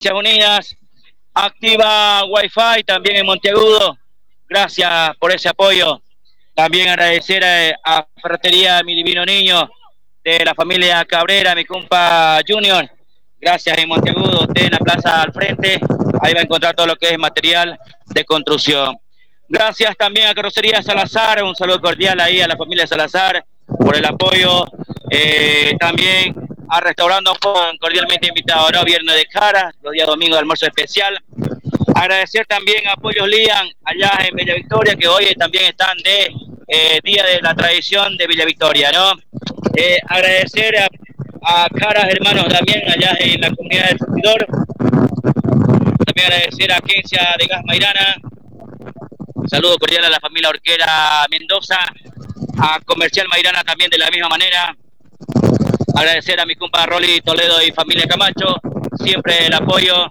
Unidas, activa Wi-Fi también en Monteagudo. Gracias por ese apoyo. También agradecer a Ferretería Mi Divino Niño de la familia Cabrera, mi compa Junior. Gracias en Monteagudo, usted en la plaza al frente. Ahí va a encontrar todo lo que es material de construcción. Gracias también a Carrocería Salazar, un saludo cordial ahí a la familia Salazar por el apoyo. También a Restaurando Fon, cordialmente invitado, ¿no? Viernes de cara, los días domingos de almuerzo especial. Agradecer también a Pollos Lian, allá en Villa Victoria, que hoy también están de Día de la Tradición de Villa Victoria, ¿no? Agradecer a Caras Hermanos también, allá en la comunidad del Surtidor. También agradecer a Agencia de Gas Mairana. Saludo cordial a la familia Orquera Mendoza, a Comercial Mairana también de la misma manera. Agradecer a mi compa Rolly Toledo y familia Camacho, siempre el apoyo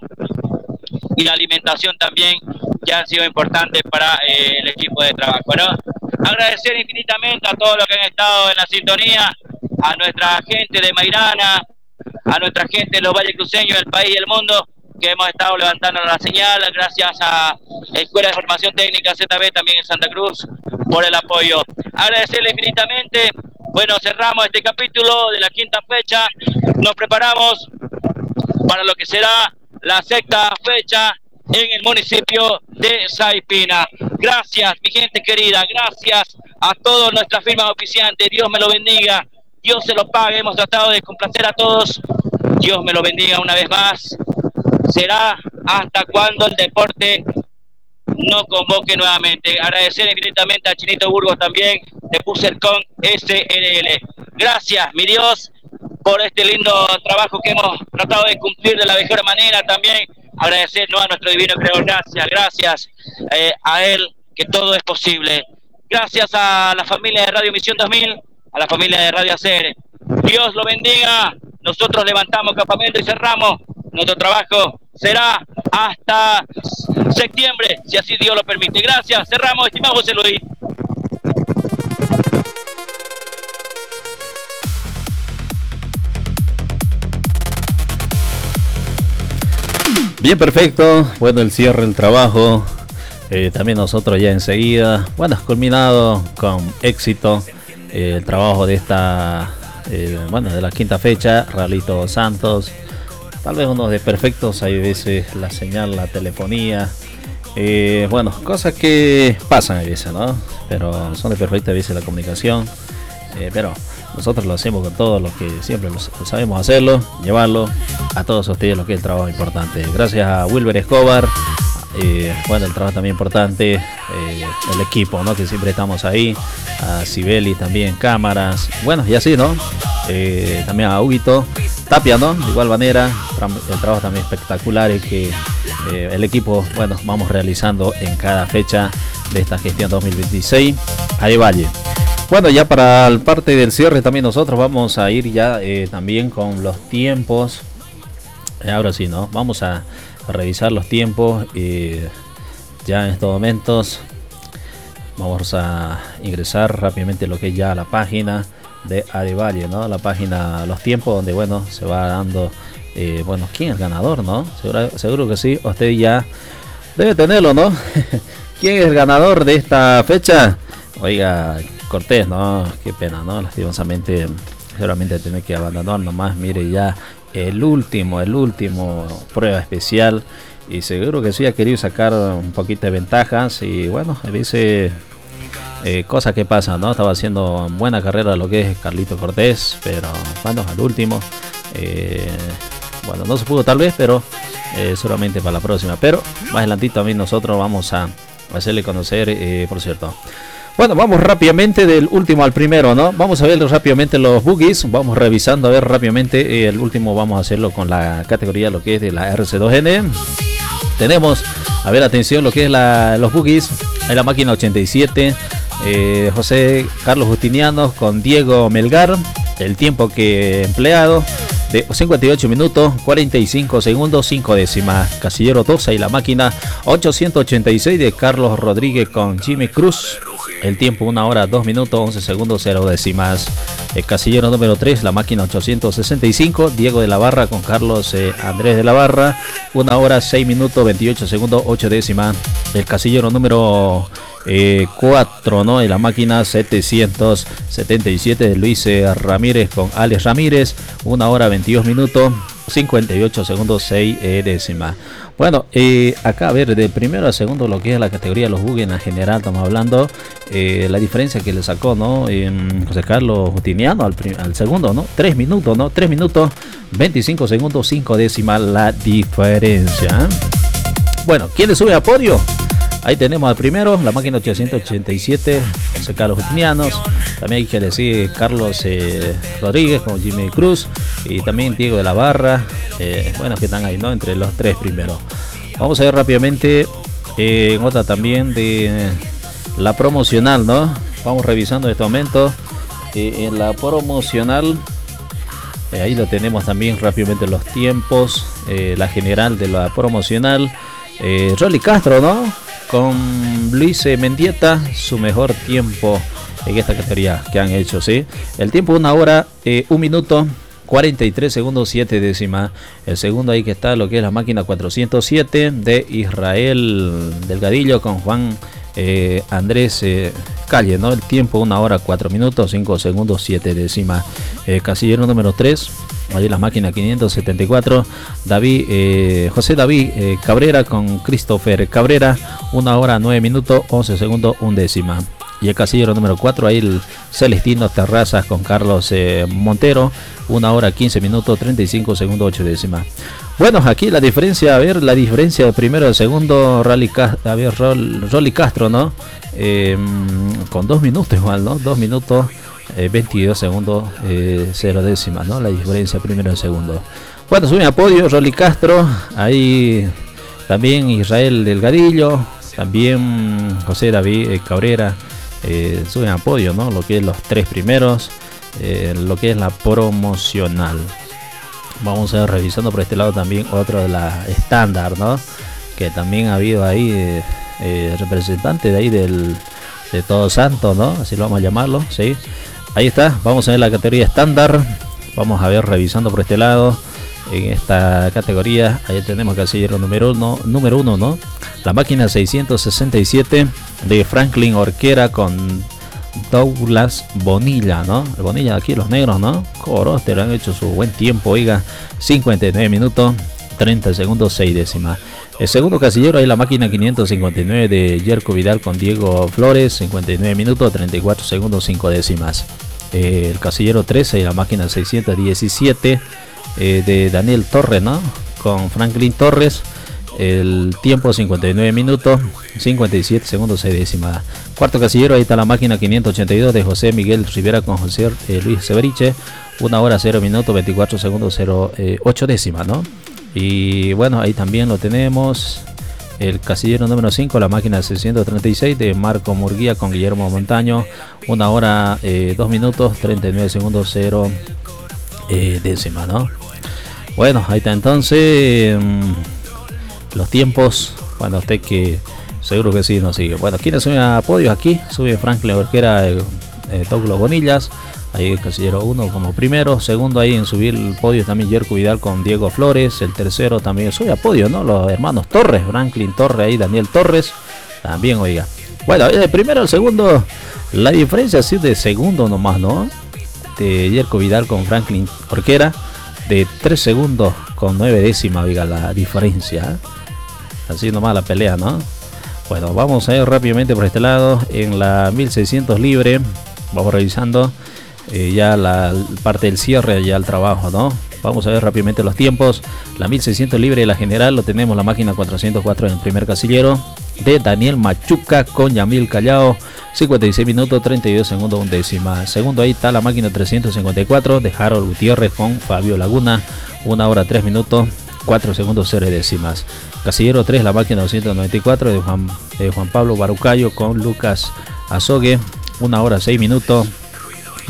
y la alimentación también, que han sido importantes para el equipo de trabajo, ¿no? Agradecer infinitamente a todos los que han estado en la sintonía, a nuestra gente de Mairana, a nuestra gente de los Valles Cruceños, del país y el mundo, que hemos estado levantando la señal, gracias a Escuela de Formación Técnica ZB también en Santa Cruz, por el apoyo. Agradecerle infinitamente. Bueno, cerramos este capítulo de la quinta fecha, nos preparamos para lo que será la sexta fecha en el municipio de Saipina. Gracias, mi gente querida, gracias a todas nuestras firmas oficiantes, Dios me lo bendiga, Dios se lo pague, hemos tratado de complacer a todos, Dios me lo bendiga una vez más. Será hasta cuando el deporte no convoque nuevamente. Agradecer infinitamente a Chinito Burgos también de Pusercon SRL. Gracias, mi Dios, por este lindo trabajo que hemos tratado de cumplir de la mejor manera. También agradecer, ¿no?, a nuestro divino creador. Gracias a él, que todo es posible. Gracias a la familia de Radio Misión 2000, a la familia de Radio ACR. Dios lo bendiga. Nosotros levantamos campamento y cerramos. Nuestro trabajo será hasta septiembre, si así Dios lo permite. Gracias, cerramos, estimado José Luis. Bien, perfecto. Bueno, el cierre del trabajo. También nosotros ya enseguida. Bueno, culminado con éxito el trabajo de esta, de la quinta fecha. Ralito Santos. Tal vez unos desperfectos, hay veces la señal, la telefonía, cosas que pasan a veces, ¿no? Pero son desperfectos a veces la comunicación, pero nosotros lo hacemos con todo lo que siempre sabemos hacerlo, llevarlo a todos ustedes, lo que es el trabajo importante. Gracias a Wilber Escobar, el trabajo también importante, el equipo, ¿no?, que siempre estamos ahí, a Sibeli también, cámaras, y así, ¿no? También a Huguito Tapia, ¿no? De igual manera, el trabajo también espectacular es que el equipo, vamos realizando en cada fecha de esta gestión 2026 a de Valle. Ya para el parte del cierre también nosotros vamos a ir ya también con los tiempos. Ahora sí, ¿no? Vamos a revisar los tiempos ya en estos momentos. Vamos a ingresar rápidamente lo que es ya la página de Adevalle, ¿no? La página, los tiempos donde, se va dando, quién es el ganador, ¿no? Seguro que sí, usted ya debe tenerlo, ¿no? ¿Quién es el ganador de esta fecha? Oiga, Cortés, ¿no? Qué pena, ¿no? Lastimosamente, seguramente tiene que abandonar nomás. Mire, ya el último prueba especial, y seguro que sí ha querido sacar un poquito de ventajas, y dice cosas que pasan, ¿no? Estaba haciendo buena carrera lo que es Carlito Cortés, pero al último no se pudo tal vez, pero seguramente para la próxima. Pero más adelantito también nosotros vamos a hacerle conocer, por cierto. Vamos rápidamente del último al primero, ¿no? Vamos a ver rápidamente los boogies. Vamos revisando a ver rápidamente. El último vamos a hacerlo con la categoría lo que es de la RC2N. Tenemos, a ver, atención, lo que es los boogies en la máquina 87. José Carlos Justiniano con Diego Melgar. El tiempo que empleado de 58 minutos 45 segundos 5 décimas. Casillero 12 y la máquina 886 de Carlos Rodríguez con Jimmy Cruz. El tiempo 1 hora 2 minutos 11 segundos 0 décimas. El casillero número 3, la máquina 865, Diego de la Barra con Carlos Andrés de la Barra, 1 hora 6 minutos 28 segundos 8 décimas. El casillero número 4, ¿no? Y la máquina 777 de Luis Ramírez con Alex Ramírez, 1 hora 22 minutos 58 segundos 6 décimas. Bueno, acá a ver, de primero a segundo, lo que es la categoría de los bugs en general, estamos hablando, la diferencia que le sacó, ¿no? José Carlos Justiniano al segundo, ¿no? 3 minutos, ¿no? 3 minutos 25 segundos 5 décimas la diferencia. Bueno, ¿quién le sube a podio? Ahí tenemos al primero, la máquina 887, José Carlos Justinianos. También hay que decir Carlos Rodríguez con Jimmy Cruz. Y también Diego de la Barra. Bueno, que están ahí, ¿no? Entre los 3 primeros. Vamos a ver rápidamente en otra también de la promocional, ¿no? Vamos revisando en este momento. En la promocional, ahí lo tenemos también rápidamente los tiempos. La general de la promocional. Rolly Castro, ¿no? Con Luis Mendieta, su mejor tiempo en esta categoría que han hecho, ¿sí? El tiempo 1 hora 1 minuto 43 segundos 7 décimas. El segundo ahí que está lo que es la máquina 407 de Israel Delgadillo con Juan Andrés Calle, ¿no? El tiempo 1 hora 4 minutos 5 segundos 7 décimas. Casillero número 3, ahí la máquina 574, José David Cabrera con Christopher Cabrera, 1 hora 9 minutos 11 segundos 1 décima. Y el casillero número 4, ahí el Celestino Terrazas con Carlos Montero, 1 hora 15 minutos 35 segundos 8 décimas. Bueno, aquí la diferencia, a ver, la diferencia de primero al segundo, Rolly Castro, ¿no? Con 2 minutos igual, ¿no? 2 minutos 22 segundos 0 décimas, ¿no? La diferencia primero al segundo. Bueno, sube a podio Rolly Castro, ahí también Israel Delgadillo, también José David Cabrera, suben a podio, ¿no? Lo que es los 3 primeros, lo que es la promocional. Vamos a ir revisando por este lado también otro de la estándar, ¿no? Que también ha habido ahí representante de ahí de Todos Santos, ¿no? Así lo vamos a llamarlo, ¿sí? Ahí está, vamos a ver la categoría estándar. Vamos a ver revisando por este lado. En esta categoría, ahí tenemos casillero número 1, ¿no? La máquina 667 de Franklin Orquera con Douglas Bonilla, ¿no? El Bonilla aquí, los negros, ¿no? Coroster han hecho su buen tiempo, oiga, 59 minutos 30 segundos 6 décimas. El segundo casillero ahí la máquina 559 de Yerko Vidal con Diego Flores, 59 minutos 34 segundos 5 décimas. El casillero 13 y la máquina 617 de Daniel Torres, ¿no? Con Franklin Torres, el tiempo 59 minutos 57 segundos 6 décimas. Cuarto casillero, ahí está la máquina 582 de José Miguel Rivera con José Luis Severiche, 1 hora 0 minutos 24 segundos 8 décimas, ¿no? Y bueno, ahí también lo tenemos el casillero número 5, la máquina 636 de Marco Murguía con Guillermo Montaño, 1 hora 2 minutos 39 segundos 0 décimas, ¿no? Bueno, ahí está entonces los tiempos. Bueno, usted que seguro que sí nos sigue. Bueno, ¿quiénes suben a podios aquí? Sube Franklin Orquera, Douglas Bonillas. Ahí el casillero 1 como primero. Segundo ahí en subir el podio también Yerko Vidal con Diego Flores. El tercero también sube a podio, ¿no? Los hermanos Torres, Franklin Torres ahí, Daniel Torres. También, oiga. Bueno, de primero al segundo, la diferencia así de segundo nomás, ¿no? De Yerko Vidal con Franklin Orquera. De 3 segundos con 9 décimas, oiga, la diferencia. Así nomás la pelea, ¿no? Bueno, vamos a ir rápidamente por este lado. En la 1600 libre, vamos revisando ya la parte del cierre, ya el trabajo, ¿no? Vamos a ver rápidamente los tiempos. La 1600 libre de la general lo tenemos la máquina 404 en el primer casillero de Daniel Machuca con Yamil Callao, 56 minutos 32 segundos 1 décima. Segundo ahí está la máquina 354 de Harold Gutiérrez con Fabio Laguna, 1 hora 3 minutos 4 segundos 0 décimas. Casillero 3, la máquina 294 de Juan Pablo Barucayo con Lucas Azogue, 1 hora 6 minutos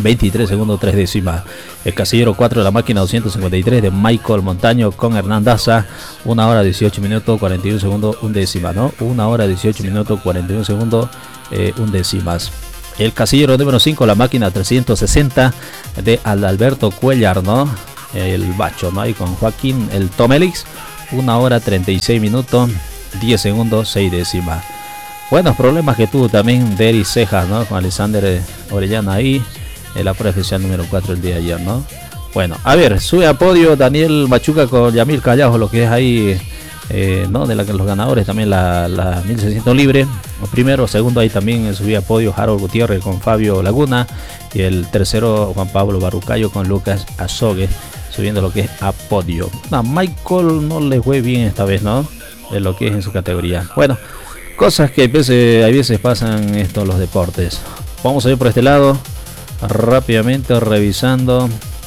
23 segundos 3 décimas. El casillero 4 de la máquina 253 de Michael Montaño con Hernán Daza, 1 hora 18 minutos 41 segundos 1 décima, ¿no? 1 hora 18 minutos 41 segundos 1 décimas. El casillero número 5, la máquina 360 de Adalberto Cuellar, ¿no? El bacho, ¿no? Y con Joaquín el Tomelix, 1 hora 36 minutos 10 segundos 6 décimas. Buenos problemas que tuvo también Dery Cejas, ¿no? Con Alexander Orellana ahí, en la prueba especial número 4 el día de ayer, ¿no? Bueno, a ver, sube a podio Daniel Machuca con Yamil Callao, lo que es ahí, ¿no? De los ganadores también la 1600 libre. El primero, segundo ahí también subía a podio Harold Gutiérrez con Fabio Laguna. Y el tercero, Juan Pablo Barrucayo con Lucas Azogue, subiendo lo que es a podio. No, Michael no le fue bien esta vez, ¿no? En lo que es en su categoría. Bueno, cosas que a veces pasan esto en los deportes. Vamos a ir por este lado rápidamente revisando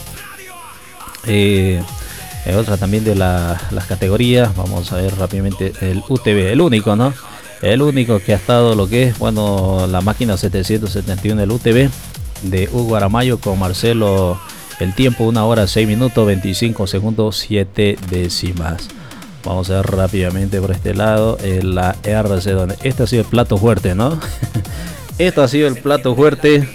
otra también de las categorías. Vamos a ver rápidamente el UTV, el único, ¿no? El único que ha estado lo que es, bueno, la máquina 771 del UTV de Hugo Aramayo con Marcelo. El tiempo 1 hora 6 minutos 25 segundos 7 décimas. Vamos a ver rápidamente por este lado la RC, donde este ha sido el plato fuerte, ¿no? Esto ha sido el plato fuerte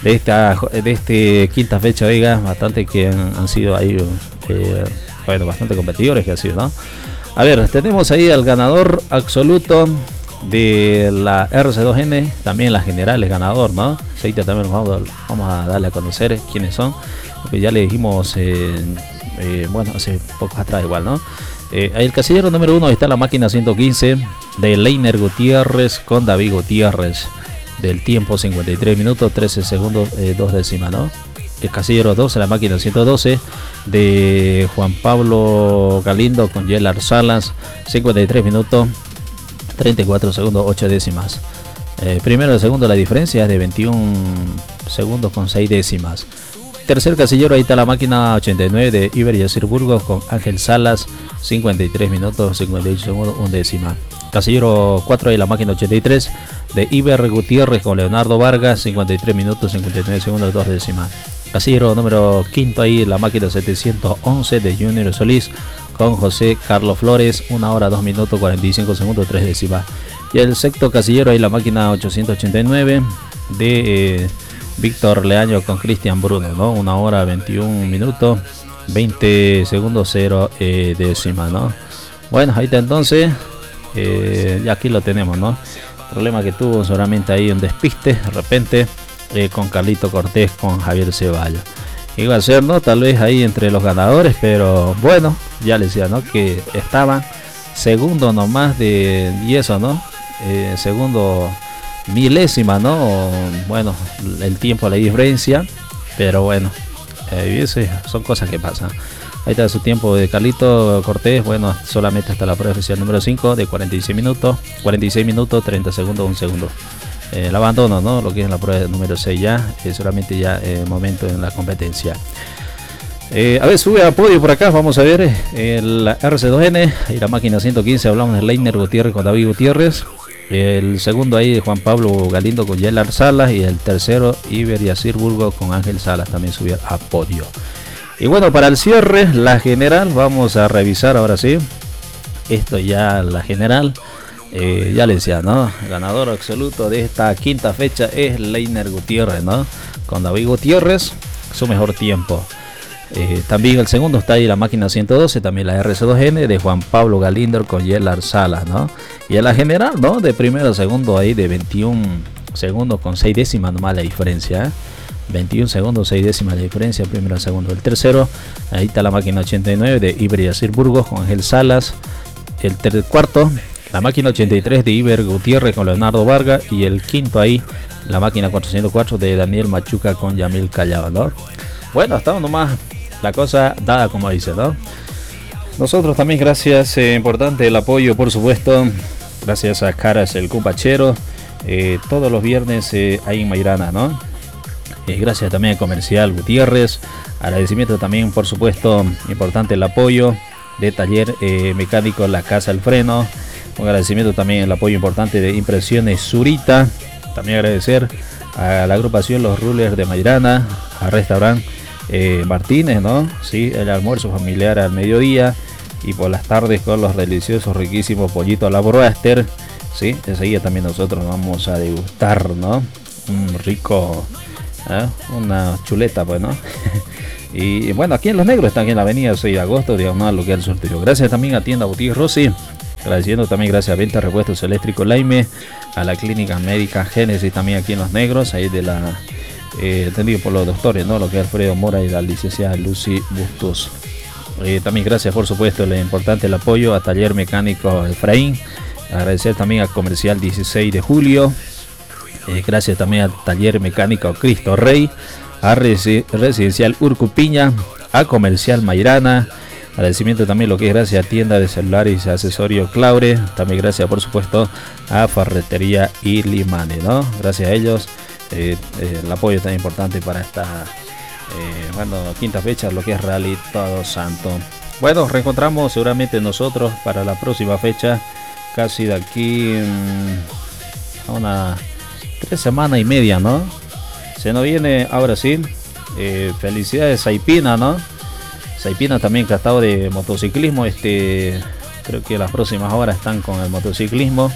de este quinta fecha, oiga, bastante que han sido ahí, bueno, bastante competidores que ha sido, ¿no? A ver, tenemos ahí al ganador absoluto de la RC2N, también la general es ganador, ¿no? Ahorita también vamos a darle a conocer quiénes son, porque ya le dijimos, bueno, hace poco atrás igual, ¿no? El casillero número 1 está la máquina 115 de Leiner Gutiérrez con David Gutiérrez, del tiempo 53 minutos 13 segundos 2 décimas, ¿no? El casillero 2 la máquina 112 de Juan Pablo Galindo con Yelar Salas, 53 minutos 34 segundos 8 décimas. Primero y segundo la diferencia es de 21 segundos con 6 décimas. Tercer casillero, ahí está la máquina 89 de Iber Yacir Burgos con Ángel Salas, 53 minutos 58 segundos 1 décima. Casillero 4, ahí la máquina 83 de Iber Gutiérrez con Leonardo Vargas, 53 minutos 59 segundos 2 décimas. Casillero número 5, ahí la máquina 711 de Junior Solís con José Carlos Flores, 1 hora 2 minutos 45 segundos 3 décimas. Y el sexto casillero, ahí la máquina 889 de Víctor Leaño con Cristian Bruno, ¿no? 1 hora 21 minutos 20 segundos 0 décimas, ¿no? Bueno, ahí está entonces, ya aquí lo tenemos, ¿no? Problema que tuvo solamente ahí un despiste de repente con Carlito Cortés con Javier Ceballos. Iba a ser, ¿no? Tal vez ahí entre los ganadores, pero bueno, ya les decía, ¿no? Que estaban segundo nomás de y eso, ¿no? Segundo milésima, ¿no? Bueno, el tiempo, la diferencia, pero bueno, son cosas que pasan. Ahí está su tiempo de Carlito Cortés, bueno, solamente hasta la prueba oficial número 5 de 46 minutos 30 segundos 1 segundo. El abandono, ¿no? Lo que es la prueba número 6 ya, solamente ya momento en la competencia. A ver, sube a podio por acá, vamos a ver el RC2N y la máquina 115, hablamos de Leiner Gutiérrez con David Gutiérrez. El segundo ahí de Juan Pablo Galindo con Yelar Salas, y el tercero Iber Yacir Burgos con Ángel Salas también subió a podio. Y bueno, para el cierre, la general, vamos a revisar ahora sí, esto ya la general. Ya les decía, ¿no? El ganador absoluto de esta quinta fecha es Leiner Gutiérrez, ¿no? Con David Gutiérrez, su mejor tiempo. También el segundo está ahí la máquina 112, también la RC2N de Juan Pablo Galindo con Yelar Salas, ¿no? Y en la general, ¿no? De primero a segundo ahí de 21 segundos con 6 décimas nomás la diferencia, ¿eh? 21 segundos 6 décimas de diferencia primero a segundo. El tercero, ahí está la máquina 89 de Iber Yacir Burgos con Ángel Salas. El cuarto, la máquina 83 de Iber Gutiérrez con Leonardo Vargas, y el quinto ahí la máquina 404 de Daniel Machuca con Yamil Callao, ¿no? Bueno, hasta nomás la cosa dada como dice, ¿no? Nosotros también gracias, importante el apoyo, por supuesto, gracias a Caras el Cupachero, todos los viernes ahí en Mairana, ¿no? Gracias también a Comercial Gutiérrez, agradecimiento también, por supuesto, importante el apoyo de Taller Mecánico La Casa del Freno, un agradecimiento también el apoyo importante de Impresiones Zurita, también agradecer a la agrupación Los Rulers de Mairana, al restaurante Martínez, ¿no? Sí, el almuerzo familiar al mediodía y por las tardes con los deliciosos, riquísimos pollitos a la broster, ¿sí? Enseguida también nosotros vamos a degustar, ¿no? Un rico, una chuleta, pues, ¿no? Y bueno, aquí en Los Negros, están en la avenida 6 de agosto, diagonal local Surtido. Gracias también a Tienda Boutique Rossi, agradeciendo también gracias a Venta Repuestos Eléctricos Laime, a la Clínica Médica Génesis también aquí en Los Negros, ahí de la atendido por los doctores, ¿no? Lo que es Alfredo Mora y la licenciada Lucy Bustos. También gracias, por supuesto, el importante el apoyo a Taller Mecánico Efraín. Agradecer también a Comercial 16 de Julio. Gracias también a Taller Mecánico Cristo Rey, a Residencial Urcupiña, a Comercial Mairana. Agradecimiento también lo que es gracias a Tienda de Celulares y Accesorio Claure. También gracias, por supuesto, a Ferretería Ilimane, ¿no? Gracias a ellos. El apoyo tan importante para esta quinta fecha, lo que es Rally Todos Santos. Bueno, reencontramos seguramente nosotros para la próxima fecha, casi de aquí a una 3 semanas y media, ¿no? Se nos viene ahora sí. Felicidades Saipina, ¿no? Saipina también tratado de motociclismo. Creo que las próximas horas están con el motociclismo.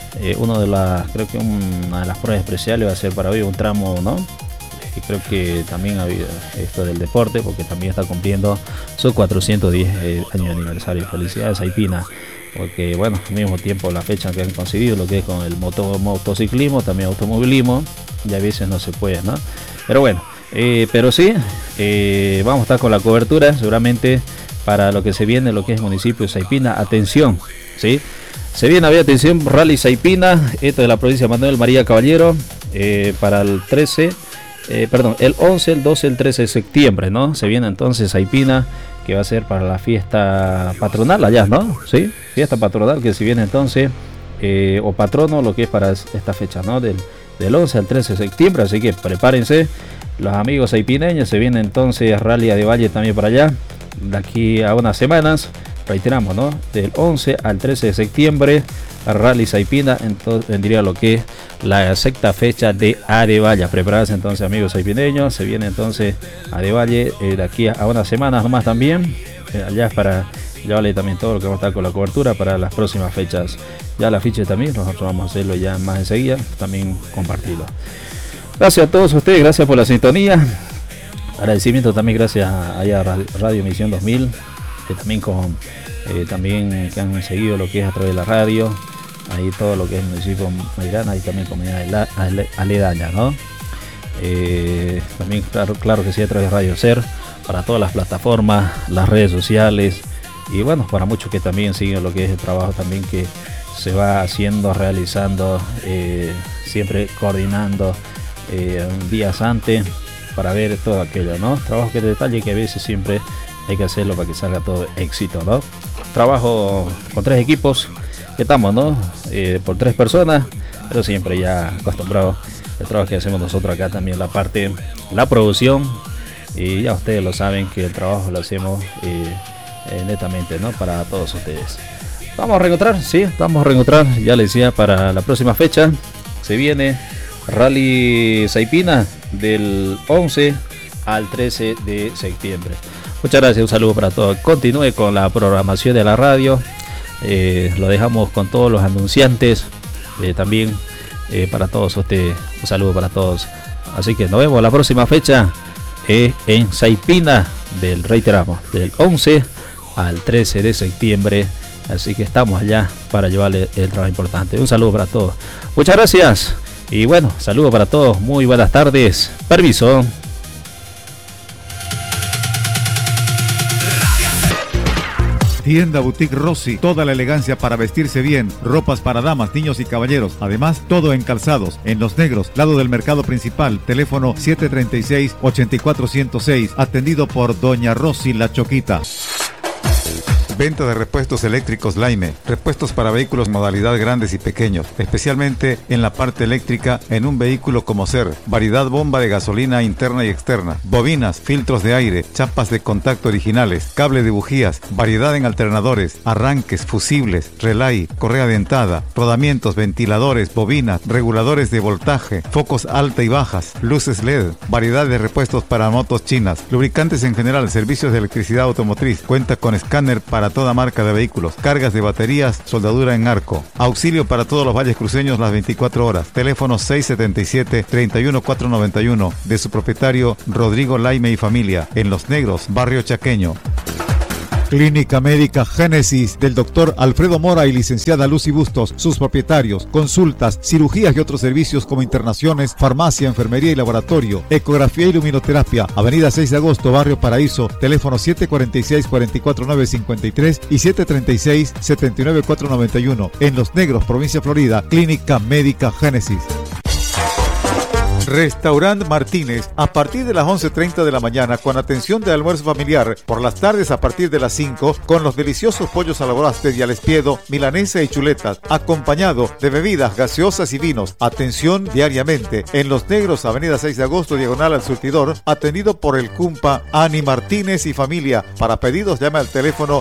Creo que una de las pruebas especiales va a ser para hoy un tramo, ¿no? Creo que también ha habido esto del deporte, porque también está cumpliendo su 410 año de aniversario. Felicidades Saipina, porque bueno, al mismo tiempo la fecha que han conseguido lo que es con el motociclismo, también automovilismo, y a veces no se puede, ¿no? Pero bueno, pero sí, vamos a estar con la cobertura seguramente para lo que se viene, lo que es el municipio de Saipina. Atención, ¿sí? Se viene, había atención, Rally Saipina, esto de la provincia de Manuel María Caballero, para el 11, el 12, el 13 de septiembre, ¿no? Se viene entonces Saipina, que va a ser para la fiesta patronal allá, ¿no? Sí, fiesta patronal que se viene entonces, o patrono, lo que es para esta fecha, ¿no? Del 11 al 13 de septiembre, así que prepárense, los amigos saipineños. Se viene entonces Rally de Valle también para allá, de aquí a unas semanas. Reiteramos, ¿no? Del 11 al 13 de septiembre, Rally Saipina, entonces vendría lo que es la sexta fecha de Arevalle. Prepararse entonces, amigos saipineños. Se viene entonces Arevalle de aquí a unas semanas nomás también. Allá para llevarle también todo lo que vamos a estar con la cobertura para las próximas fechas. Ya la ficha también, nosotros vamos a hacerlo ya más enseguida, también compartirlo. Gracias a todos ustedes, gracias por la sintonía. Agradecimiento también gracias a Radio Misión 2000. Que también también que han seguido lo que es a través de la radio, ahí todo lo que es el municipio Mairana y también comunidad aledaña, ¿no? También claro que sí, a través de Radio Ser, para todas las plataformas, las redes sociales, y bueno, para muchos que también siguen lo que es el trabajo también que se va haciendo, realizando, siempre coordinando días antes para ver todo aquello, ¿no? Trabajo que de detalle que a veces siempre hay que hacerlo para que salga todo éxito, ¿no? Trabajo con 3 equipos, que estamos, ¿no? Por 3 personas, pero siempre ya acostumbrado el trabajo que hacemos nosotros acá también, la producción, y ya ustedes lo saben que el trabajo lo hacemos netamente, ¿no? Para todos ustedes. Vamos a reencontrar, sí, vamos a reencontrar, ya les decía, para la próxima fecha. Se viene Rally Saipina del 11 al 13 de septiembre. Muchas gracias, un saludo para todos. Continúe con la programación de la radio. Lo dejamos con todos los anunciantes. También para todos ustedes, un saludo para todos. Así que nos vemos la próxima fecha en Saipina, reiteramos, del 11 al 13 de septiembre. Así que estamos allá para llevarle el trabajo importante. Un saludo para todos. Muchas gracias. Y bueno, saludo para todos. Muy buenas tardes. Permiso. Tienda Boutique Rossi, toda la elegancia para vestirse bien, ropas para damas, niños y caballeros, además todo en calzados, en Los Negros, lado del mercado principal, teléfono 736-8406, atendido por Doña Rossi La Choquita. Venta de repuestos eléctricos Laime. Repuestos para vehículos modalidad grandes y pequeños, especialmente en la parte eléctrica en un vehículo como ser. Variedad bomba de gasolina interna y externa. Bobinas, filtros de aire, chapas de contacto originales, cable de bujías, variedad en alternadores, arranques, fusibles, relay, correa dentada, rodamientos, ventiladores, bobinas, reguladores de voltaje, focos alta y bajas, luces LED, variedad de repuestos para motos chinas, lubricantes en general, servicios de electricidad automotriz, cuenta con escáner para toda marca de vehículos, cargas de baterías, soldadura en arco, auxilio para todos los valles cruceños las 24 horas, teléfono 677-31491 de su propietario Rodrigo Laime y familia, en Los Negros, barrio Chaqueño. Clínica Médica Génesis del doctor Alfredo Mora y licenciada Lucy Bustos, sus propietarios, consultas, cirugías y otros servicios como internaciones, farmacia, enfermería y laboratorio, ecografía y luminoterapia, avenida 6 de agosto, barrio Paraíso, teléfono 746-44953 y 736-79491, en Los Negros, provincia Florida, Clínica Médica Génesis. Restaurant Martínez, a partir de las 11:30 de la mañana con atención de almuerzo familiar, por las tardes a partir de las 5 con los deliciosos pollos a la bróster y al espiedo, milanesa y chuletas, acompañado de bebidas gaseosas y vinos. Atención diariamente en Los Negros, avenida 6 de agosto, diagonal al surtidor, atendido por el Cumpa Ani Martínez y familia. Para pedidos llame al teléfono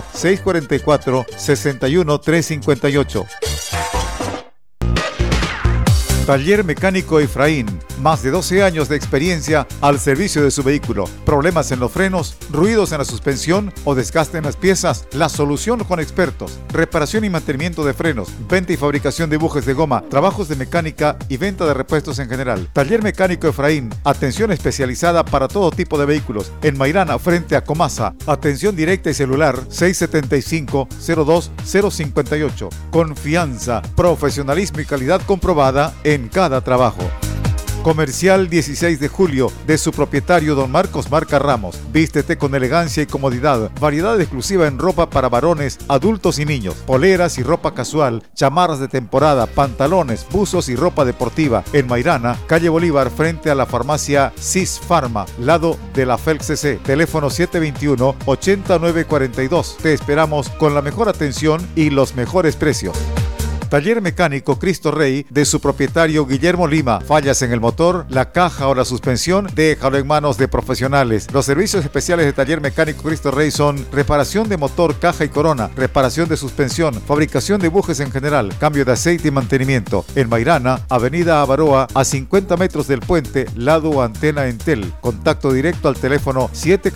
644-61358. Taller Mecánico Efraín, más de 12 años de experiencia al servicio de su vehículo. ¿Problemas en los frenos, ruidos en la suspensión o desgaste en las piezas? La solución con expertos. Reparación y mantenimiento de frenos, venta y fabricación de bujes de goma, trabajos de mecánica y venta de repuestos en general. Taller Mecánico Efraín, atención especializada para todo tipo de vehículos. En Mairana, frente a Comasa. Atención directa y celular 675-02-058. Confianza, profesionalismo y calidad comprobada en cada trabajo. Comercial 16 de julio, de su propietario don Marcos Marca Ramos. Vístete con elegancia y comodidad. Variedad exclusiva en ropa para varones, adultos y niños. Poleras y ropa casual, chamarras de temporada, pantalones, buzos y ropa deportiva. En Mairana, calle Bolívar, frente a la farmacia CIS Pharma, lado de la FELCC. Teléfono 721-8942. Te esperamos con la mejor atención y los mejores precios. Taller Mecánico Cristo Rey, de su propietario Guillermo Lima. Fallas en el motor, la caja o la suspensión, déjalo en manos de profesionales. Los servicios especiales de Taller Mecánico Cristo Rey son reparación de motor, caja y corona, reparación de suspensión, fabricación de bujes en general, cambio de aceite y mantenimiento. En Mairana, avenida Avaroa, a 50 metros del puente, lado Antena Entel. Contacto directo al teléfono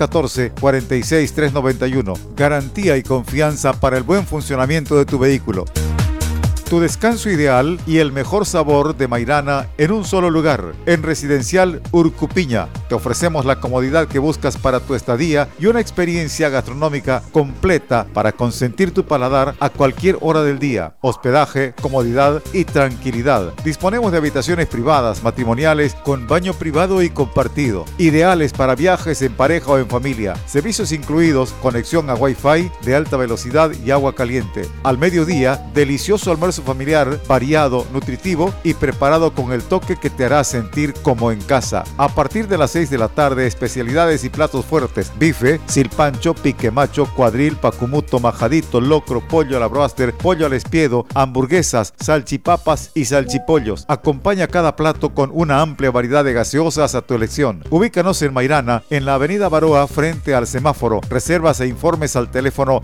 714-46391. Garantía y confianza para el buen funcionamiento de tu vehículo. Tu descanso ideal y el mejor sabor de Mairana en un solo lugar, en Residencial Urcupiña. Te ofrecemos la comodidad que buscas para tu estadía y una experiencia gastronómica completa para consentir tu paladar a cualquier hora del día. Hospedaje, comodidad y tranquilidad. Disponemos de habitaciones privadas, matrimoniales, con baño privado y compartido. Ideales para viajes en pareja o en familia. Servicios incluidos, conexión a Wi-Fi de alta velocidad y agua caliente. Al mediodía, delicioso almuerzo familiar, variado, nutritivo y preparado con el toque que te hará sentir como en casa. A partir de las 6 de la tarde, especialidades y platos fuertes: bife, silpancho, pique macho, cuadril, pacumuto, majadito, locro, pollo a la bróster, pollo al espiedo, hamburguesas, salchipapas y salchipollos. Acompaña cada plato con una amplia variedad de gaseosas a tu elección. Ubícanos en Mairana, en la avenida Baroa, frente al semáforo. Reservas e informes al teléfono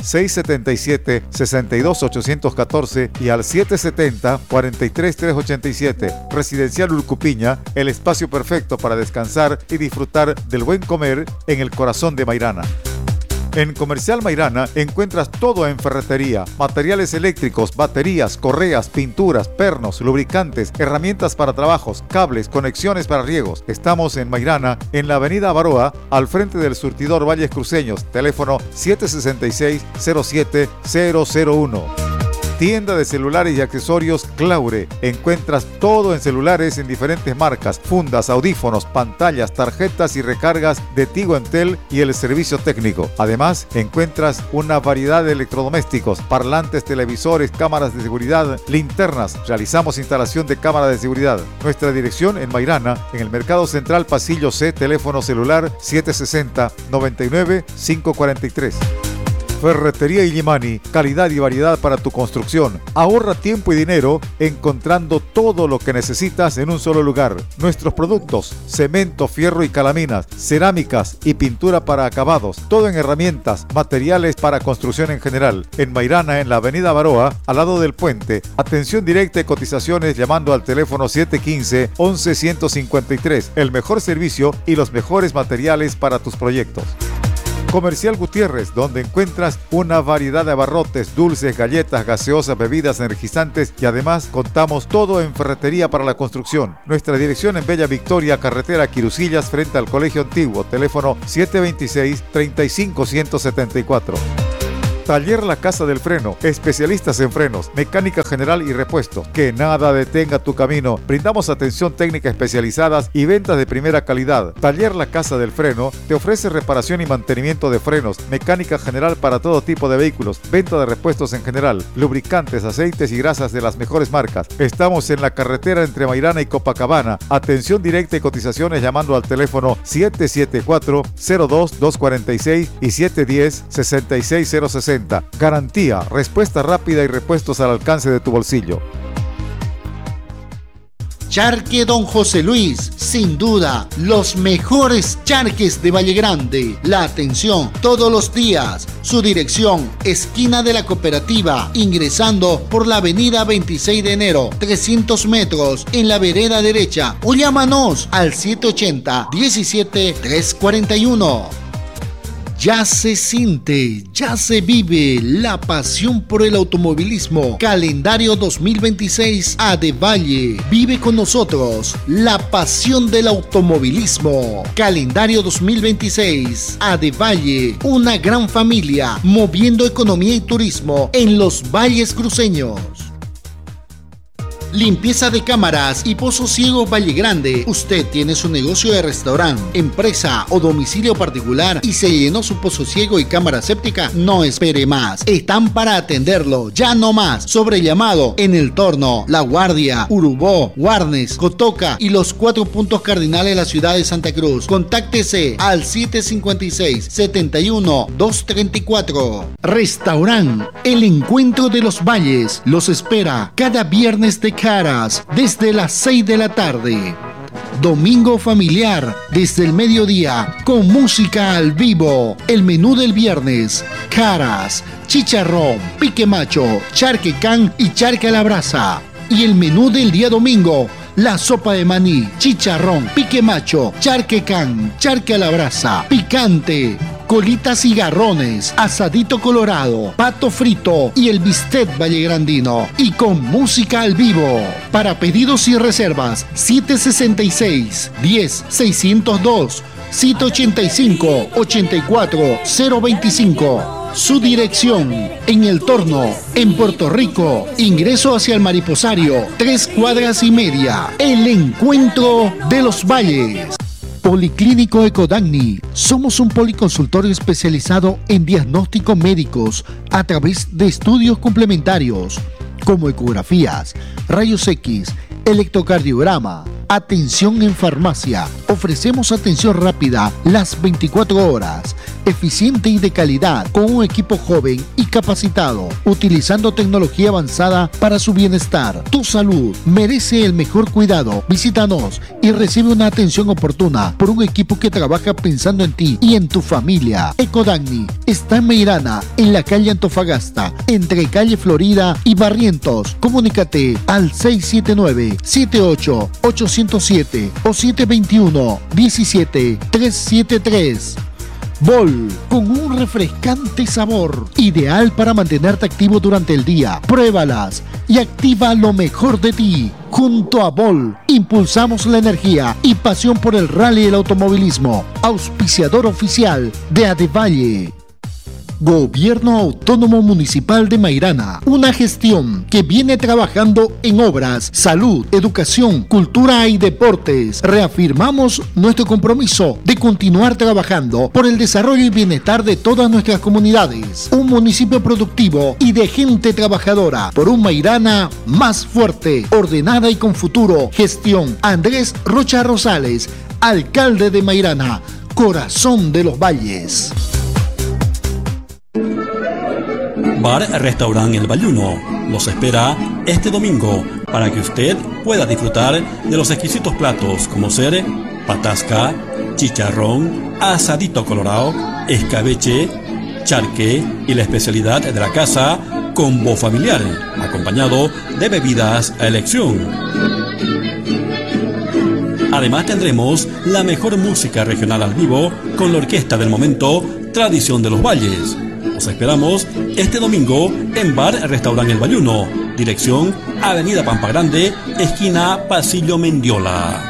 677-62814 y al 770-43387. Residencial Urcupiña, el espacio perfecto para descansar y disfrutar del buen comer en el corazón de Mairana. En Comercial Mairana encuentras todo en ferretería, materiales eléctricos, baterías, correas, pinturas, pernos, lubricantes, herramientas para trabajos, cables, conexiones para riegos. Estamos en Mairana, en la avenida Baroa, al frente del surtidor Valles Cruceños. Teléfono 766-07001. Tienda de celulares y accesorios Claure. Encuentras todo en celulares en diferentes marcas, fundas, audífonos, pantallas, tarjetas y recargas de Tigo, Entel y el servicio técnico. Además, encuentras una variedad de electrodomésticos, parlantes, televisores, cámaras de seguridad, linternas. Realizamos instalación de cámara de seguridad. Nuestra dirección en Mairana, en el Mercado Central, Pasillo C, teléfono celular 760-99-543. Ferretería Illimani, calidad y variedad para tu construcción. Ahorra tiempo y dinero encontrando todo lo que necesitas en un solo lugar. Nuestros productos: cemento, fierro y calaminas, cerámicas y pintura para acabados. Todo en herramientas, materiales para construcción en general. En Mairana, en la avenida Baroa, al lado del puente. Atención directa y cotizaciones llamando al teléfono 715-11153. El mejor servicio y los mejores materiales para tus proyectos. Comercial Gutiérrez, donde encuentras una variedad de abarrotes, dulces, galletas, gaseosas, bebidas energizantes y además contamos todo en ferretería para la construcción. Nuestra dirección en Bella Victoria, carretera Quirusillas, frente al Colegio Antiguo, teléfono 726-35174. Taller La Casa del Freno, especialistas en frenos, mecánica general y repuesto. Que nada detenga tu camino. Brindamos atención técnica especializadas y ventas de primera calidad. Taller La Casa del Freno te ofrece reparación y mantenimiento de frenos, mecánica general para todo tipo de vehículos, venta de repuestos en general, lubricantes, aceites y grasas de las mejores marcas. Estamos en la carretera entre Mairana y Copacabana. Atención directa y cotizaciones llamando al teléfono 774-02-246 y 710-66060. Garantía, respuesta rápida y repuestos al alcance de tu bolsillo. Charque Don José Luis, sin duda, los mejores charques de Valle Grande. La atención todos los días. Su dirección, esquina de la Cooperativa, ingresando por la avenida 26 de enero, 300 metros, en la vereda derecha. O llámanos al 780-17-341. Ya se siente, ya se vive la pasión por el automovilismo. Calendario 2026 Adevalle. Vive con nosotros la pasión del automovilismo. Calendario 2026 Adevalle. Una gran familia moviendo economía y turismo en los valles cruceños. Limpieza de cámaras y Pozo Ciego Valle Grande. Usted tiene su negocio de restaurante, empresa o domicilio particular y se llenó su pozo ciego y cámara séptica. No espere más. Están para atenderlo. Ya no más. Sobre llamado en El Torno, La Guardia, Urubó, Guarnes, Cotoca y los 4 puntos cardinales de la ciudad de Santa Cruz. Contáctese al 756-71-234. Restaurante El Encuentro de los Valles los espera cada viernes de Caras desde las 6 de la tarde. Domingo familiar desde el mediodía con música al vivo. El menú del viernes: Caras, chicharrón, pique macho, charque can y charque a la brasa. Y el menú del día domingo: la sopa de maní, chicharrón, pique macho, charque can, charque a la brasa, picante, colitas y garrones, asadito colorado, pato frito y el bistec vallegrandino. Y con música al vivo. Para pedidos y reservas, 766-10-602, 785-84-025. Su dirección, en El Torno, en Puerto Rico. Ingreso hacia el Mariposario, 3 cuadras y media. El Encuentro de los Valles. Policlínico Ecodagni. Somos un policonsultorio especializado en diagnósticos médicos a través de estudios complementarios como ecografías, rayos X, electrocardiograma. Atención en farmacia. Ofrecemos atención rápida las 24 horas, eficiente y de calidad, con un equipo joven y capacitado, utilizando tecnología avanzada para su bienestar. Tu salud merece el mejor cuidado. Visítanos y recibe una atención oportuna por un equipo que trabaja pensando en ti y en tu familia. Ecodagni está en Mairana, en la calle Antofagasta, entre calle Florida y Barrientos. Comunícate al 679-78-807 o 721-17-373. Bol, con un refrescante sabor, ideal para mantenerte activo durante el día. Pruébalas y activa lo mejor de ti. Junto a Bol, impulsamos la energía y pasión por el rally y el automovilismo. Auspiciador oficial de Adevalle. Gobierno Autónomo Municipal de Mairana, una gestión que viene trabajando en obras, salud, educación, cultura y deportes. Reafirmamos nuestro compromiso de continuar trabajando por el desarrollo y bienestar de todas nuestras comunidades. Un municipio productivo y de gente trabajadora por un Mairana más fuerte, ordenada y con futuro. Gestión Andrés Rocha Rosales, alcalde de Mairana, corazón de los valles. Bar Restaurant El Bayuno los espera este domingo para que usted pueda disfrutar de los exquisitos platos como ser patasca, chicharrón, asadito colorado, escabeche, charque y la especialidad de la casa, combo familiar, acompañado de bebidas a elección. Además tendremos la mejor música regional al vivo con la orquesta del momento Tradición de los Valles. Os esperamos este domingo en Bar Restaurant El Bayuno, dirección Avenida Pampa Grande, esquina Pasillo Mendiola.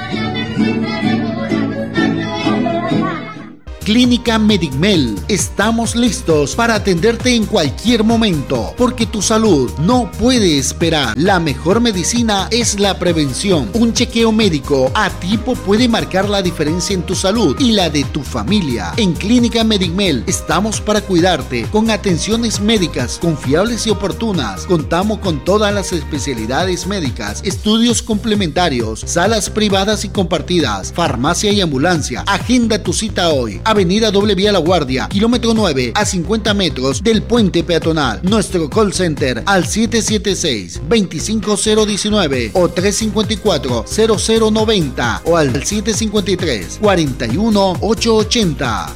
Clínica Medicmel, estamos listos para atenderte en cualquier momento, porque tu salud no puede esperar. La mejor medicina es la prevención. Un chequeo médico a tiempo puede marcar la diferencia en tu salud y la de tu familia. En Clínica Medicmel estamos para cuidarte con atenciones médicas confiables y oportunas. Contamos con todas las especialidades médicas, estudios complementarios, salas privadas y compartidas, farmacia y ambulancia. Agenda tu cita hoy. Avenida Doble Vía La Guardia, kilómetro 9, a 50 metros del puente peatonal. Nuestro call center al 776-25019 o 354-0090 o al 753-41880.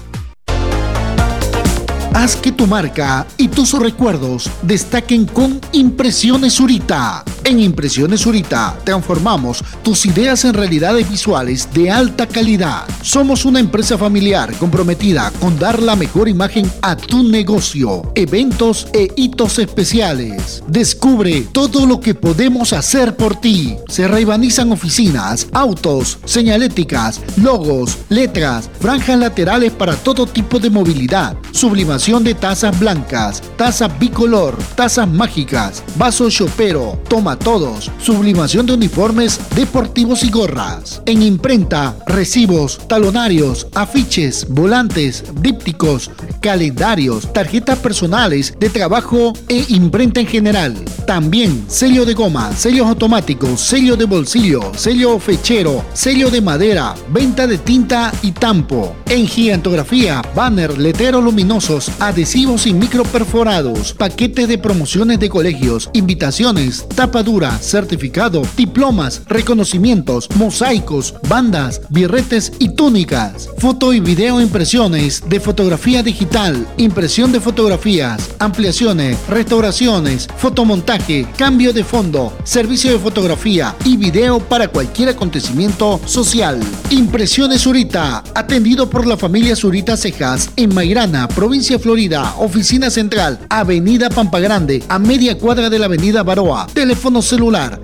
Haz que tu marca y tus recuerdos destaquen con Impresiones Zurita. En Impresiones Zurita transformamos tus ideas en realidades visuales de alta calidad. Somos una empresa familiar comprometida con dar la mejor imagen a tu negocio, eventos e hitos especiales. Descubre todo lo que podemos hacer por ti. Se reivanizan oficinas, autos, señaléticas, logos, letras, franjas laterales para todo tipo de movilidad, sublimación de tazas blancas, tazas bicolor, tazas mágicas, vasos chopero, toma todos, sublimación de uniformes deportivos y gorras. En imprenta, recibos, talonarios, afiches, volantes, dípticos, calendarios, tarjetas personales de trabajo e imprenta en general. También sello de goma, sellos automáticos, sello de bolsillo, sello fechero, sello de madera, venta de tinta y tampo. En gigantografía, banner, letreros luminosos, adhesivos y microperforados, paquetes de promociones de colegios, invitaciones, tapadura, certificado, diplomas, reconocimientos, mosaicos, bandas, birretes y túnicas. Foto y video impresiones de fotografía digital, impresión de fotografías, ampliaciones, restauraciones, fotomontaje, cambio de fondo, servicio de fotografía y video para cualquier acontecimiento social. Impresiones Zurita, atendido por la familia Zurita Cejas en Mairana, provincia de Florida, oficina central, avenida Pampa Grande, a media cuadra de la avenida Baroa. Teléfono celular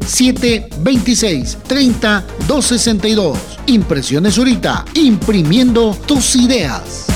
726-30-262. Impresiones Zurita, imprimiendo tus ideas.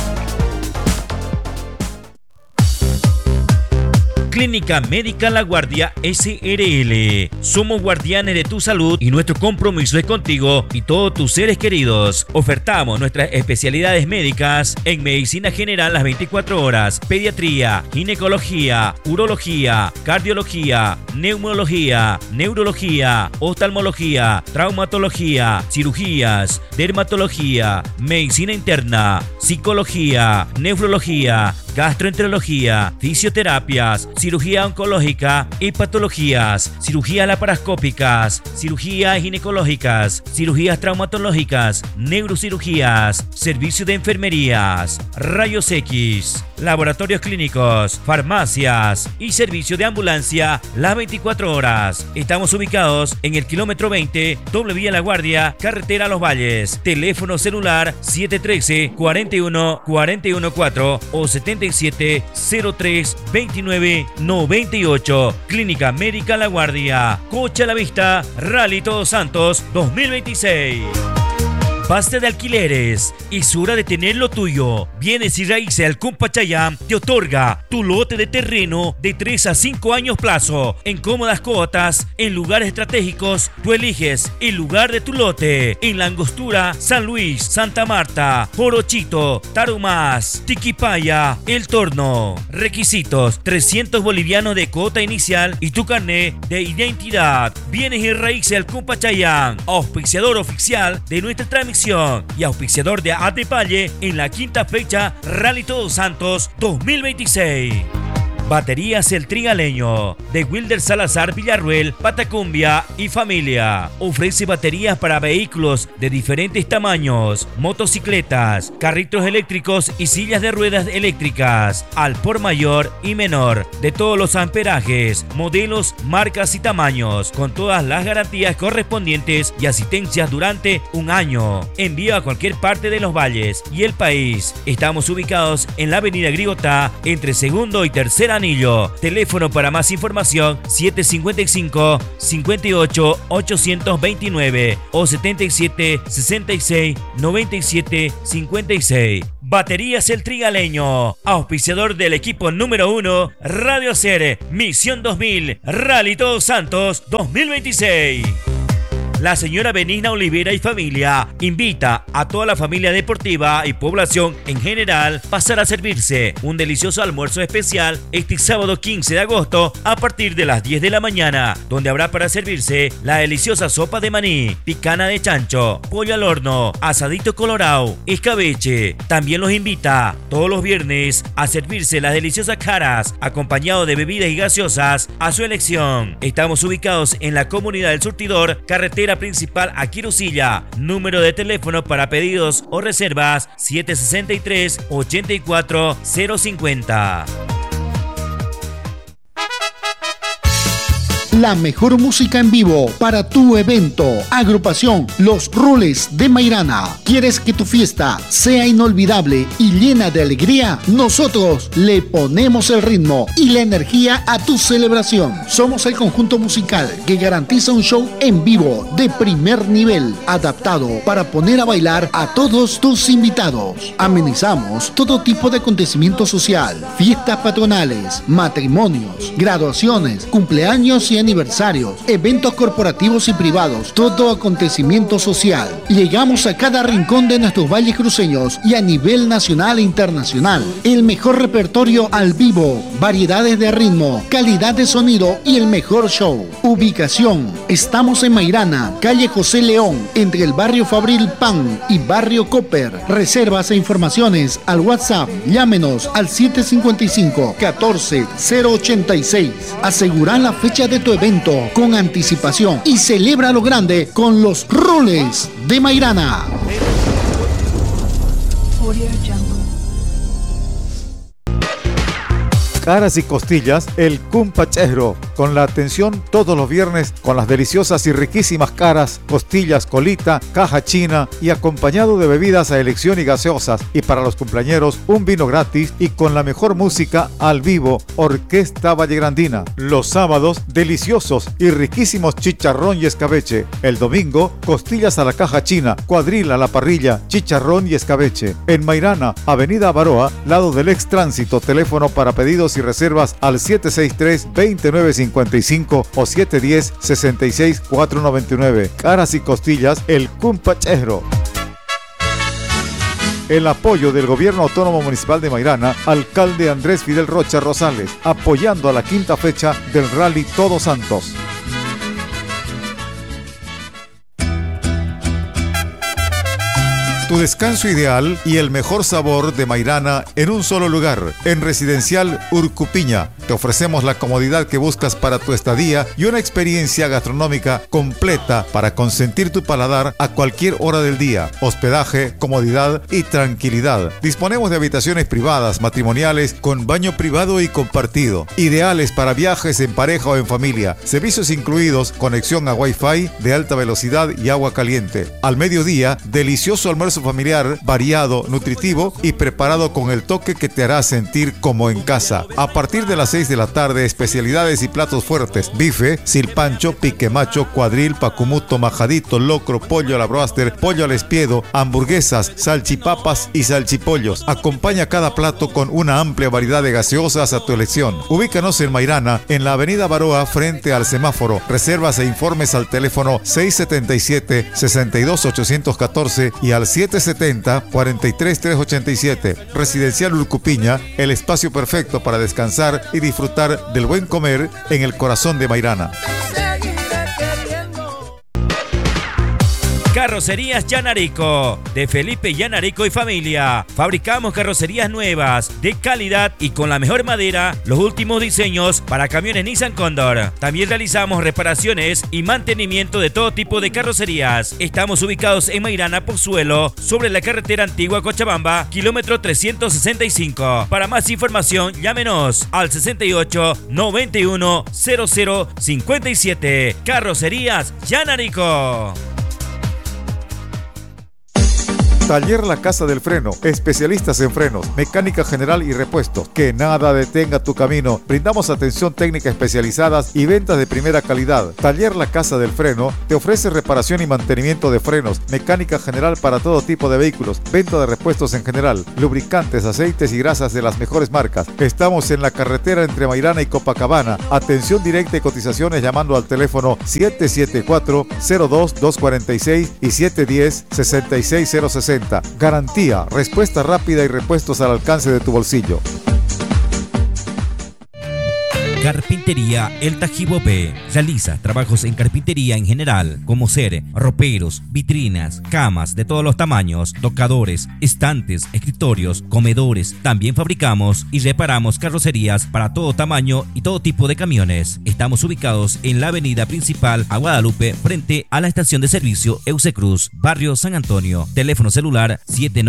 Clínica Médica La Guardia SRL. Somos guardianes de tu salud y nuestro compromiso es contigo y todos tus seres queridos. Ofertamos nuestras especialidades médicas en medicina general las 24 horas, pediatría, ginecología, urología, cardiología, neumología, neurología, oftalmología, traumatología, cirugías, dermatología, medicina interna, psicología, nefrología, gastroenterología, fisioterapias, cirugía oncológica y patologías, cirugías laparoscópicas, cirugías ginecológicas, cirugías traumatológicas, neurocirugías, servicio de enfermerías, rayos X, laboratorios clínicos, farmacias y servicio de ambulancia las 24 horas. Estamos ubicados en el kilómetro 20, Doble Vía La Guardia, carretera Los Valles. Teléfono celular 713-41-414 o 77-03-29-98. Clínica Médica La Guardia. Coche a la vista, Rally Todos Santos 2026. Basta de alquileres, es hora de tener lo tuyo. Bienes y Raíces Alcón Pachayam te otorga tu lote de terreno de 3 a 5 años plazo, en cómodas cuotas, en lugares estratégicos. Tú eliges el lugar de tu lote, en La Angostura, San Luis, Santa Marta, Porochito, Tarumás, Tiquipaya, El Torno. Requisitos: 300 bolivianos de cuota inicial y tu carnet de identidad. Bienes y Raíces Alcón Pachayam, auspiciador oficial de nuestra transmisión y auspiciador de Atepalle en la quinta fecha Rally Todos Santos 2026. Baterías El Trigaleño, de Wilder Salazar Villarruel, Patacumbia y familia. Ofrece baterías para vehículos de diferentes tamaños, motocicletas, carritos eléctricos y sillas de ruedas eléctricas, al por mayor y menor, de todos los amperajes, modelos, marcas y tamaños, con todas las garantías correspondientes y asistencias durante un año. Envío a cualquier parte de los valles y el país. Estamos ubicados en la avenida Grigotá, entre segundo y tercer anillo. Teléfono para más información 755 58 829 o 77 66 97 56. Baterías El Trigaleño, auspiciador del equipo número 1, Radio Ser, Misión 2000, Rally Todos Santos 2026. La señora Benigna Olivera y familia invita a toda la familia deportiva y población en general a pasar a servirse un delicioso almuerzo especial este sábado 15 de agosto a partir de las 10 de la mañana, donde habrá para servirse la deliciosa sopa de maní, picana de chancho, pollo al horno, asadito colorado, escabeche. También los invita todos los viernes a servirse las deliciosas caras acompañado de bebidas y gaseosas a su elección. Estamos ubicados en la comunidad del Surtidor, carretera principal a Quirusilla. Número de teléfono para pedidos o reservas 763 84 050. La mejor música en vivo para tu evento. Agrupación Los Rules de Mairana. ¿Quieres que tu fiesta sea inolvidable y llena de alegría? Nosotros le ponemos el ritmo y la energía a tu celebración. Somos el conjunto musical que garantiza un show en vivo de primer nivel, adaptado para poner a bailar a todos tus invitados. Amenizamos todo tipo de acontecimiento social, fiestas patronales, matrimonios, graduaciones, cumpleaños y aniversarios, eventos corporativos y privados, todo acontecimiento social. Llegamos a cada rincón de nuestros valles cruceños y a nivel nacional e internacional. El mejor repertorio al vivo, variedades de ritmo, calidad de sonido y el mejor show. Ubicación: estamos en Mairana, calle José León, entre el barrio Fabril Pan y barrio Copper. Reservas e informaciones al WhatsApp. Llámenos al 755 14 086. Asegura la fecha de tu evento con anticipación y celebra lo grande con Los Rules de Mairana. Caras y costillas, el Cumpachero, con la atención todos los viernes con las deliciosas y riquísimas caras, costillas, colita, caja china y acompañado de bebidas a elección y gaseosas, y para los cumpleañeros un vino gratis y con la mejor música al vivo, Orquesta Vallegrandina. Los sábados, deliciosos y riquísimos chicharrón y escabeche. El domingo, costillas a la caja china, cuadril a la parrilla, chicharrón y escabeche. En Mairana, avenida Baroa, lado del ex tránsito. Teléfono para pedidos y reservas al 763-2955 o 710-66499. Caras y costillas, el Cumpachero. El apoyo del Gobierno Autónomo Municipal de Mairana, alcalde Andrés Fidel Rocha Rosales, apoyando a la quinta fecha del Rally Todos Santos. Tu descanso ideal y el mejor sabor de Mairana en un solo lugar. En Residencial Urcupiña te ofrecemos la comodidad que buscas para tu estadía y una experiencia gastronómica completa para consentir tu paladar a cualquier hora del día. Hospedaje, comodidad y tranquilidad. Disponemos de habitaciones privadas, matrimoniales, con baño privado y compartido. Ideales para viajes en pareja o en familia. Servicios incluidos, conexión a Wi-Fi de alta velocidad y agua caliente. Al mediodía, delicioso almuerzo familiar, variado, nutritivo y preparado con el toque que te hará sentir como en casa. A partir de las 6 de la tarde, especialidades y platos fuertes: bife, silpancho, pique macho, cuadril, pacumuto, majadito, locro, pollo a la broaster, pollo al espiedo, hamburguesas, salchipapas y salchipollos. Acompaña cada plato con una amplia variedad de gaseosas a tu elección. Ubícanos en Mairana, en la avenida Baroa, frente al semáforo. Reservas e informes al teléfono 677-62814 y al 770-43387. Residencial Urcupiña, el espacio perfecto para descansar y disfrutar del buen comer en el corazón de Mairana. Carrocerías Yanarico, de Felipe Yanarico y familia. Fabricamos carrocerías nuevas, de calidad y con la mejor madera, los últimos diseños para camiones Nissan Cóndor. También realizamos reparaciones y mantenimiento de todo tipo de carrocerías. Estamos ubicados en Mairana, Pozuelo, sobre la carretera antigua Cochabamba, kilómetro 365. Para más información, llámenos al 68 91 00 57. Carrocerías Yanarico. Taller La Casa del Freno, especialistas en frenos, mecánica general y repuestos. Que nada detenga tu camino. Brindamos atención técnica especializada y ventas de primera calidad. Taller La Casa del Freno te ofrece reparación y mantenimiento de frenos, mecánica general para todo tipo de vehículos, venta de repuestos en general, lubricantes, aceites y grasas de las mejores marcas. Estamos en la carretera entre Mairana y Copacabana. Atención directa y cotizaciones llamando al teléfono 774-02-246 y 710-66060. Garantía, respuesta rápida y repuestos al alcance de tu bolsillo. Carpintería El Tajibo B. Realiza trabajos en carpintería en general, como ser roperos, vitrinas, camas de todos los tamaños, tocadores, estantes, escritorios, comedores. También fabricamos y reparamos carrocerías para todo tamaño y todo tipo de camiones. Estamos ubicados en la avenida principal a Guadalupe, frente a la estación de servicio Eusecruz, barrio San Antonio. Teléfono celular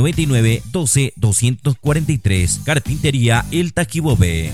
799-12-243. Carpintería El Tajibo B.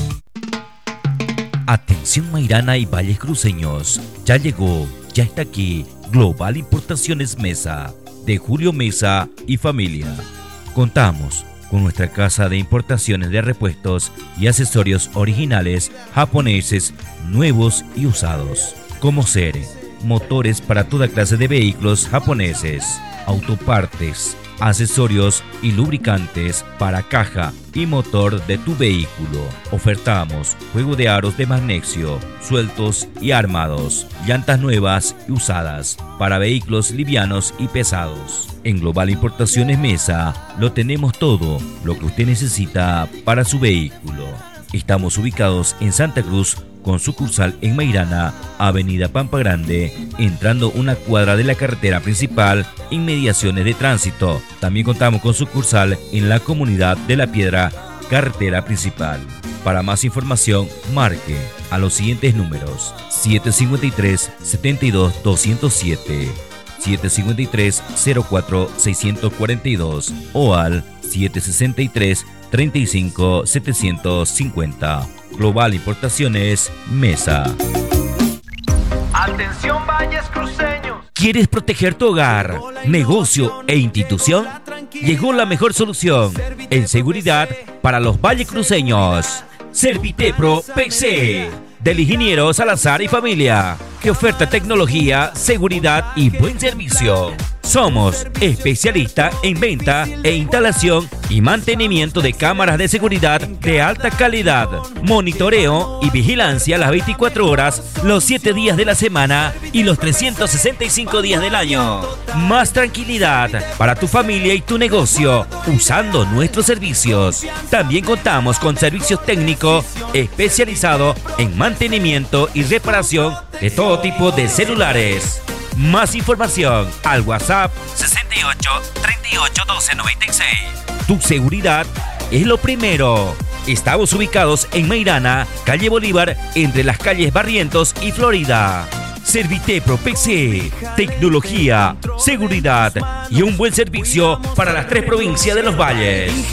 Atención Mairana y Valles Cruceños, ya llegó, ya está aquí Global Importaciones Mesa, de Julio Mesa y familia. Contamos con nuestra casa de importaciones de repuestos y accesorios originales japoneses, nuevos y usados, como ser motores para toda clase de vehículos japoneses, autopartes, accesorios y lubricantes para caja y motor de tu vehículo. Ofertamos juego de aros de magnesio, sueltos y armados, llantas nuevas y usadas para vehículos livianos y pesados. En Global Importaciones Mesa lo tenemos todo lo que usted necesita para su vehículo. Estamos ubicados en Santa Cruz, con sucursal en Mairana, avenida Pampa Grande, entrando una cuadra de la carretera principal, inmediaciones de tránsito. También contamos con sucursal en la comunidad de La Piedra, carretera principal. Para más información, marque a los siguientes números: 753-72-207, 753-04-642 o al 763-35-750. Global Importaciones Mesa. Atención Valles Cruceños. ¿Quieres proteger tu hogar, negocio e institución? Llegó la mejor solución en seguridad para los Valles Cruceños. Servitepro PC, del ingeniero Salazar y familia, que oferta tecnología, seguridad y buen servicio. Somos especialistas en venta e instalación y mantenimiento de cámaras de seguridad de alta calidad, monitoreo y vigilancia las 24 horas, los 7 días de la semana y los 365 días del año. Más tranquilidad para tu familia y tu negocio usando nuestros servicios. También contamos con servicios técnicos especializados en mantenimiento y reparación de todo tipo de celulares. Más información al WhatsApp 68 38 12 96. Tu seguridad es lo primero. Estamos ubicados en Mairana, calle Bolívar, entre las calles Barrientos y Florida. Servitepro PC, tecnología, seguridad y un buen servicio para las 3 provincias de los valles.